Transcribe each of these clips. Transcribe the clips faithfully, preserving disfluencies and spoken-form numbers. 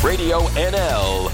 Radio N L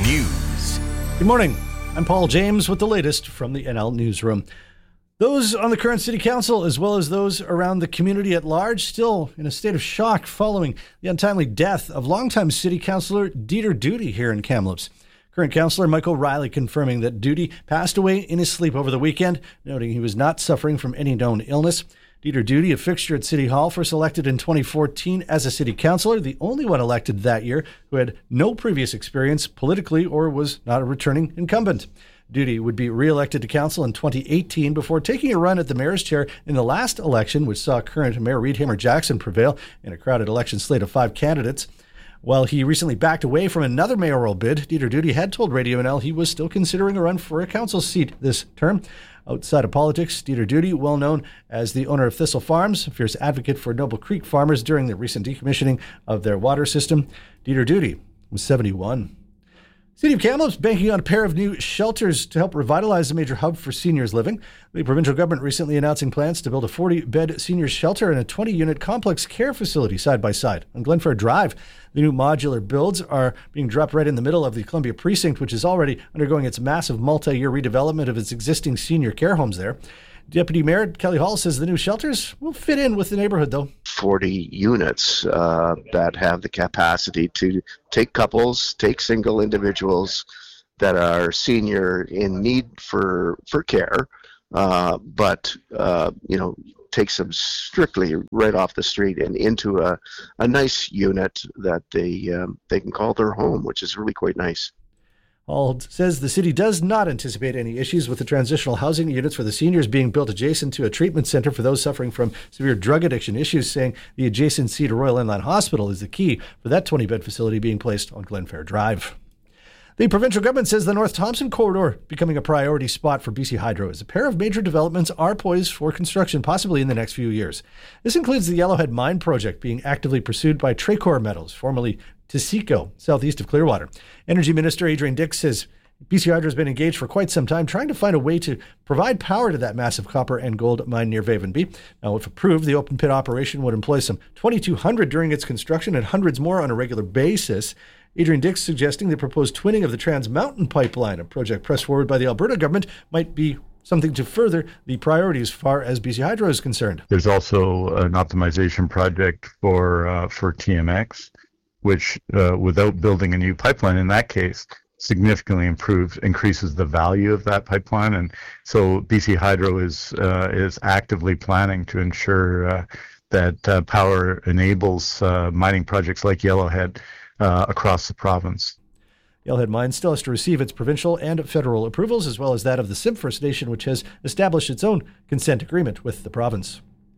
News. Good morning. I'm Paul James with the latest from the N L Newsroom. Those on the current city council, as well as those around the community at large, still in a state of shock following the untimely death of longtime city councillor Dieter Duty here in Kamloops. Current councillor Michael Riley confirming that Duty passed away in his sleep over the weekend, noting he was not suffering from any known illness. Dieter Duty, a fixture at City Hall, first elected in twenty fourteen as a city councillor, the only one elected that year who had no previous experience politically or was not a returning incumbent. Duty would be re-elected to council in twenty eighteen before taking a run at the mayor's chair in the last election, which saw current Mayor Reed Hammer-Jackson prevail in a crowded election slate of five candidates. While he recently backed away from another mayoral bid, Dieter Duty had told Radio N L he was still considering a run for a council seat this term. Outside of politics, Dieter Duty, well known as the owner of Thistle Farms, a fierce advocate for Noble Creek farmers during the recent decommissioning of their water system. Dieter Duty was seventy-one. City of Kamloops banking on a pair of new shelters to help revitalize a major hub for seniors living. The provincial government recently announcing plans to build a forty-bed seniors shelter and a twenty-unit complex care facility side by side on Glenfair Drive. The new modular builds are being dropped right in the middle of the Columbia Precinct, which is already undergoing its massive multi-year redevelopment of its existing senior care homes there. Deputy Mayor Kelly Hall says the new shelters will fit in with the neighborhood, though. forty units uh, that have the capacity to take couples, take single individuals that are senior in need for for care, uh, but uh, you know, takes them strictly right off the street and into a, a nice unit that they um, they can call their home, which is really quite nice. Hall says the city does not anticipate any issues with the transitional housing units for the seniors being built adjacent to a treatment center for those suffering from severe drug addiction issues, saying the adjacency to Royal Inland Hospital is the key for that twenty-bed facility being placed on Glenfair Drive. The provincial government says the North Thompson corridor becoming a priority spot for B C Hydro as a pair of major developments are poised for construction possibly in the next few years. This includes the Yellowhead Mine project being actively pursued by Tracor Metals, formerly Taseko, southeast of Clearwater. Energy Minister Adrian Dix says B C Hydro has been engaged for quite some time trying to find a way to provide power to that massive copper and gold mine near Vavenby. Now, if approved, the open pit operation would employ some twenty-two hundred during its construction and hundreds more on a regular basis. Adrian Dix suggesting the proposed twinning of the Trans Mountain Pipeline, a project pressed forward by the Alberta government, might be something to further the priority as far as B C Hydro is concerned. There's also an optimization project for uh, for T M X, which, uh, without building a new pipeline, in that case, significantly improves, increases the value of that pipeline. And so B C Hydro is uh, is actively planning to ensure uh, that uh, power enables uh, mining projects like Yellowhead uh, across the province. Yellowhead Mine still has to receive its provincial and federal approvals, as well as that of the Sim First Nation, which has established its own consent agreement with the province.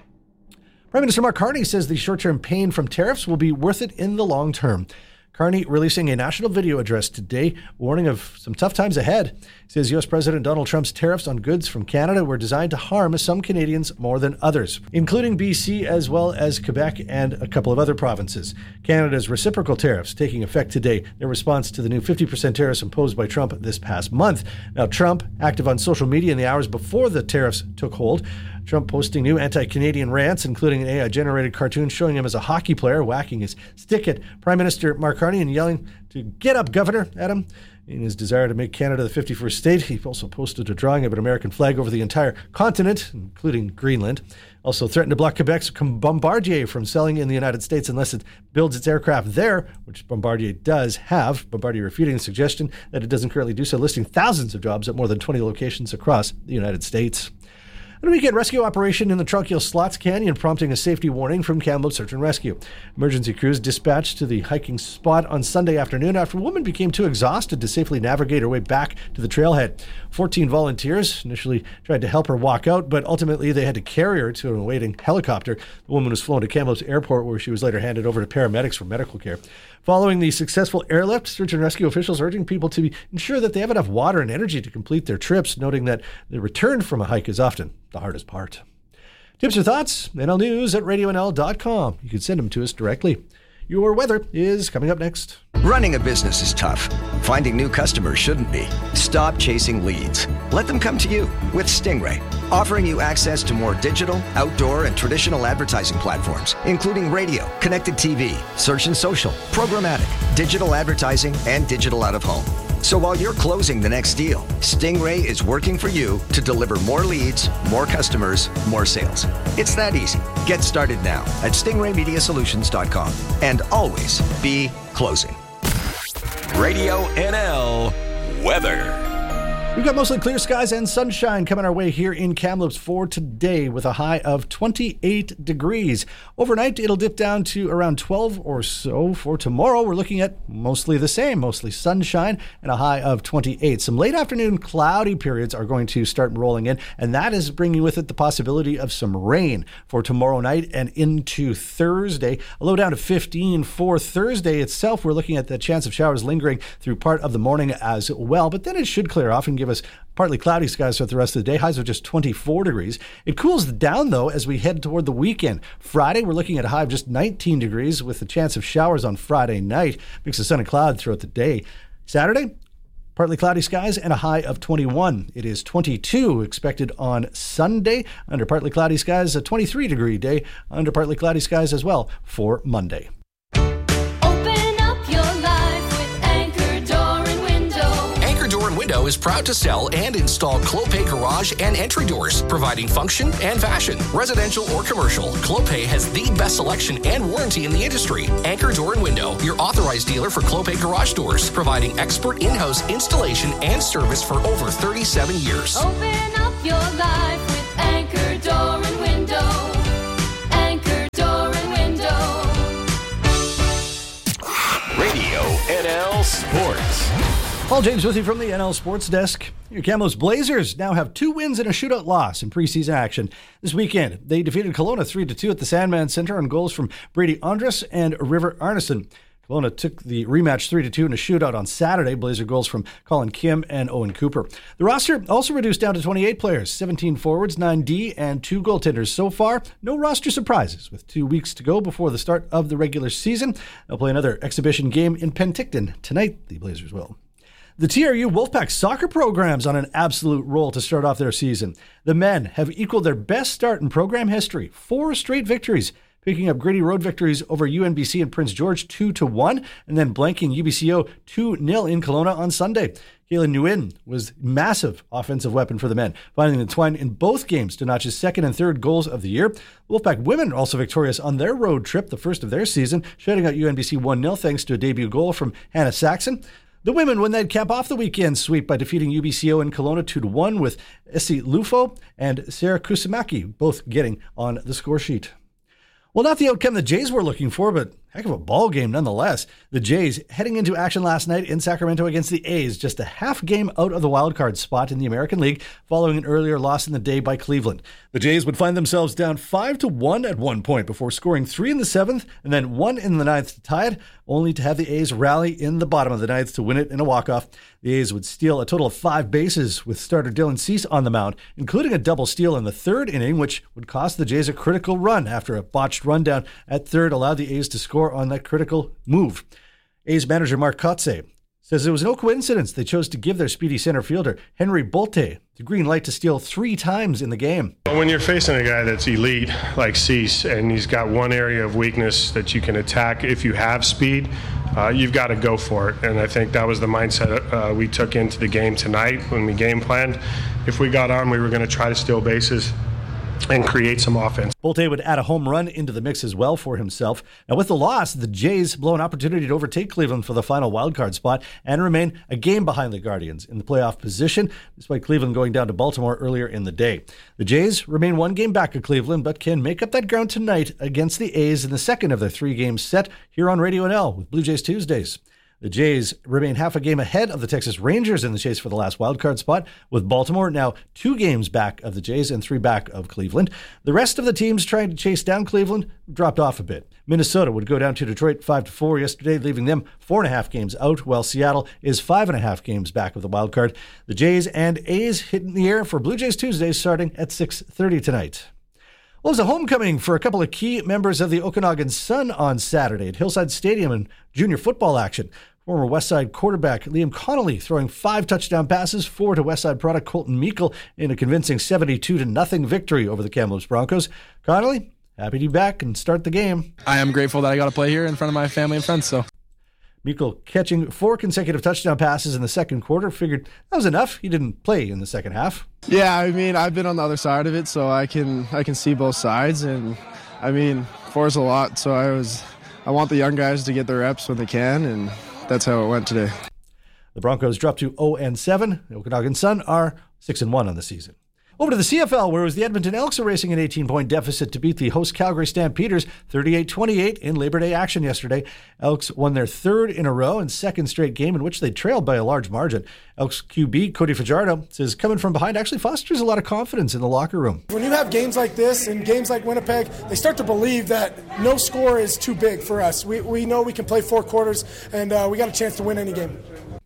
Prime Minister Mark Carney says the short-term pain from tariffs will be worth it in the long term. Carney releasing a national video address today, warning of some tough times ahead. He says U S President Donald Trump's tariffs on goods from Canada were designed to harm some Canadians more than others, including B C as well as Quebec and a couple of other provinces. Canada's reciprocal tariffs taking effect today, their response to the new fifty percent tariffs imposed by Trump this past month. Now, Trump, active on social media in the hours before the tariffs took hold, Trump posting new anti-Canadian rants, including an A I-generated cartoon showing him as a hockey player whacking his stick at Prime Minister Mark Carney and yelling to "Get up, Governor," at him. In his desire to make Canada the fifty-first state, he also posted a drawing of an American flag over the entire continent, including Greenland. Also threatened to block Quebec's Bombardier from selling in the United States unless it builds its aircraft there, which Bombardier does have. Bombardier refuting the suggestion that it doesn't currently do so, listing thousands of jobs at more than twenty locations across the United States. A weekend rescue operation in the Trunkhill Slots Canyon prompting a safety warning from Kamloops Search and Rescue. Emergency crews dispatched to the hiking spot on Sunday afternoon after a woman became too exhausted to safely navigate her way back to the trailhead. fourteen volunteers initially tried to help her walk out, but ultimately they had to carry her to an awaiting helicopter. The woman was flown to Kamloops Airport, where she was later handed over to paramedics for medical care. Following the successful airlift, search and rescue officials urging people to ensure that they have enough water and energy to complete their trips, noting that the return from a hike is often the hardest part. Tips or thoughts? N L News at radio n l dot com. You can send them to us directly. Your weather is coming up next. Running a business is tough. Finding new customers shouldn't be. Stop chasing leads. Let them come to you with Stingray, offering you access to more digital, outdoor, and traditional advertising platforms, including radio, connected T V, search and social, programmatic, digital advertising, and digital out-of-home. So while you're closing the next deal, Stingray is working for you to deliver more leads, more customers, more sales. It's that easy. Get started now at stingray media solutions dot com and always be closing. Radio N L weather. We've got mostly clear skies and sunshine coming our way here in Kamloops for today with a high of twenty-eight degrees. Overnight, it'll dip down to around twelve or so. For tomorrow, we're looking at mostly the same, mostly sunshine and a high of twenty-eight. Some late afternoon cloudy periods are going to start rolling in, and that is bringing with it the possibility of some rain for tomorrow night and into Thursday. A low down to fifteen for Thursday itself. We're looking at the chance of showers lingering through part of the morning as well, but then it should clear off and give us partly cloudy skies throughout the rest of the day. Highs are just twenty-four degrees. It cools down, though, as we head toward the weekend. Friday, we're looking at a high of just nineteen degrees with the chance of showers on Friday night. Mix of sun and cloud throughout the day. Saturday, partly cloudy skies and a high of twenty-one. It is twenty-two expected on Sunday. Under partly cloudy skies, a twenty-three degree day. Under partly cloudy skies as well for Monday. Window is proud to sell and install Clopay garage and entry doors, providing function and fashion. Residential or commercial, Clopay has the best selection and warranty in the industry. Anchor Door and Window, your authorized dealer for Clopay garage doors, providing expert in-house installation and service for over thirty-seven years. Open up your life with Anchor Door and Window. Anchor Door and Window. Radio N L Sports. Paul James with you from the N L Sports Desk. Your Kamloops Blazers now have two wins and a shootout loss in preseason action. This weekend, they defeated Kelowna three to two at the Sandman Center on goals from Brady Andrus and River Arneson. Kelowna took the rematch three to two in a shootout on Saturday. Blazer goals from Colin Kim and Owen Cooper. The roster also reduced down to twenty-eight players, seventeen forwards, nine D, and two goaltenders. So far, no roster surprises. With two weeks to go before the start of the regular season, they'll play another exhibition game in Penticton tonight. The Blazers will. The T R U Wolfpack soccer program's on an absolute roll to start off their season. The men have equaled their best start in program history, four straight victories, picking up gritty road victories over U N B C and Prince George two to one, and then blanking U B C O two nil in Kelowna on Sunday. Kalen Nguyen was a massive offensive weapon for the men, finding the twine in both games to notch his second and third goals of the year. Wolfpack women also victorious on their road trip, the first of their season, shutting out U N B C one nil thanks to a debut goal from Hannah Saxon. The women won that cap off the weekend sweep by defeating U B C O in Kelowna two to one with Essie Lufo and Sarah Kusamaki both getting on the score sheet. Well, not the outcome the Jays were looking for, but heck of a ball game nonetheless. The Jays heading into action last night in Sacramento against the A's, just a half game out of the wildcard spot in the American League following an earlier loss in the day by Cleveland. The Jays would find themselves down five to one at one point before scoring three in the seventh and then one in the ninth to tie it, only to have the A's rally in the bottom of the ninth to win it in a walk-off. The A's would steal a total of five bases with starter Dylan Cease on the mound, including a double steal in the third inning, which would cost the Jays a critical run after a botched rundown at third allowed the A's to score on that critical move. A's manager Mark Kotze says it was no coincidence they chose to give their speedy center fielder Henry Bolte the green light to steal three times in the game. When you're facing a guy that's elite like Cease and he's got one area of weakness that you can attack if you have speed, uh, you've got to go for it. And I think that was the mindset uh, we took into the game tonight when we game planned. If we got on, we were going to try to steal bases and create some offense. Bolte would add a home run into the mix as well for himself. Now, with the loss, the Jays blow an opportunity to overtake Cleveland for the final wildcard spot and remain a game behind the Guardians in the playoff position, despite Cleveland going down to Baltimore earlier in the day. The Jays remain one game back of Cleveland, but can make up that ground tonight against the A's in the second of their three games set here on Radio N L with Blue Jays Tuesdays. The Jays remain half a game ahead of the Texas Rangers in the chase for the last wildcard spot, with Baltimore now two games back of the Jays and three back of Cleveland. The rest of the teams trying to chase down Cleveland dropped off a bit. Minnesota would go down to Detroit five to four yesterday, leaving them four and a half games out, while Seattle is five and a half games back of the wildcard. The Jays and A's hit in the air for Blue Jays Tuesdays starting at six thirty tonight. Well, it was a homecoming for a couple of key members of the Okanagan Sun on Saturday at Hillside Stadium in junior football action. Former Westside quarterback Liam Connolly throwing five touchdown passes, four to Westside product Colton Meikle in a convincing seventy-two to nothing victory over the Kamloops Broncos. Connolly, happy to be back and start the game. I am grateful that I got to play here in front of my family and friends. So, Meikle catching four consecutive touchdown passes in the second quarter. Figured that was enough. He didn't play in the second half. Yeah, I mean, I've been on the other side of it, so I can I can see both sides. And I mean, four is a lot, so I was I want the young guys to get their reps when they can, and that's how it went today. The Broncos dropped to oh and seven. The Okanagan Sun are six and one on the season. Over to the C F L, where it was the Edmonton Elks erasing an eighteen-point deficit to beat the host Calgary Stampeders thirty-eight twenty-eight in Labor Day action yesterday. Elks won their third in a row and second straight game in which they trailed by a large margin. Elks Q B Cody Fajardo says coming from behind actually fosters a lot of confidence in the locker room. When you have games like this and games like Winnipeg, they start to believe that no score is too big for us. We, we know we can play four quarters, and uh, we got a chance to win any game.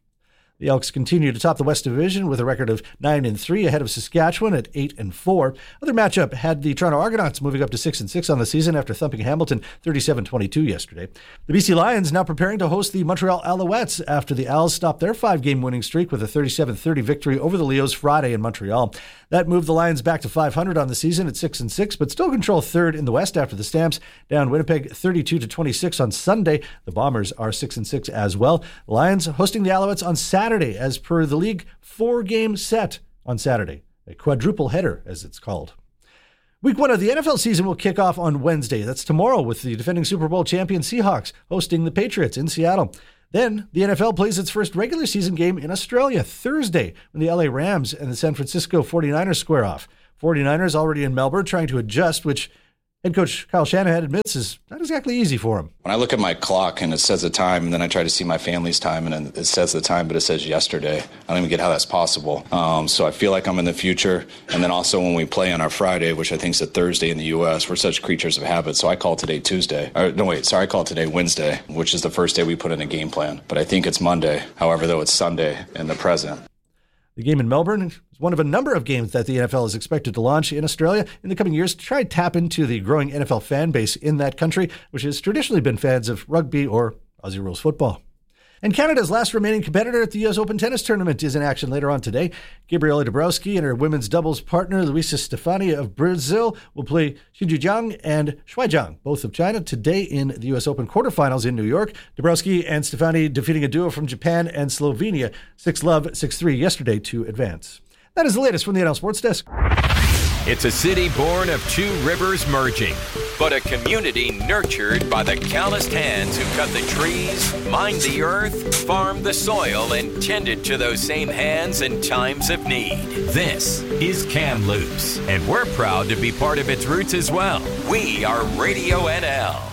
The Elks continue to top the West Division with a record of nine and three ahead of Saskatchewan at eight and four. Other matchup had the Toronto Argonauts moving up to six and six on the season after thumping Hamilton thirty-seven twenty-two yesterday. The B C Lions now preparing to host the Montreal Alouettes after the Owls stopped their five-game winning streak with a thirty-seven thirty victory over the Leos Friday in Montreal. That moved the Lions back to five hundred on the season at six and six, but still control third in the West after the Stamps down Winnipeg thirty-two to twenty-six on Sunday. The Bombers are six and six as well. The Lions hosting the Alouettes on Saturday as per the league four-game set on Saturday, a quadruple header as it's called. Week one of the N F L season will kick off on Wednesday. That's tomorrow with the defending Super Bowl champion Seahawks hosting the Patriots in Seattle. Then the N F L plays its first regular season game in Australia Thursday when the L A Rams and the San Francisco forty-niners square off. forty-niners already in Melbourne trying to adjust, which head coach Kyle Shanahan admits is not exactly easy for him. When I look at my clock and it says the time, and then I try to see my family's time, and it says the time, but it says yesterday. I don't even get how that's possible. Um, so I feel like I'm in the future. And then also when we play on our Friday, which I think is a Thursday in the U S, we're such creatures of habit. So I call today Tuesday. Or, no, wait, sorry, I call today Wednesday, which is the first day we put in a game plan. But I think it's Monday. However, though, it's Sunday in the present. The game in Melbourne is one of a number of games that the N F L is expected to launch in Australia in the coming years to try and tap into the growing N F L fan base in that country, which has traditionally been fans of rugby or Aussie rules football. And Canada's last remaining competitor at the U S Open Tennis Tournament is in action later on today. Gabriela Dabrowski and her women's doubles partner, Luisa Stefani of Brazil, will play Xu Jiang and Shuai Zhang, both of China, today in the U S Open quarterfinals in New York. Dabrowski and Stefani defeating a duo from Japan and Slovenia, six love, six three yesterday to advance. That is the latest from the N L Sports Desk. It's a city born of two rivers merging, but a community nurtured by the calloused hands who cut the trees, mined the earth, farmed the soil, and tended to those same hands in times of need. This is Kamloops, and we're proud to be part of its roots as well. We are Radio N L.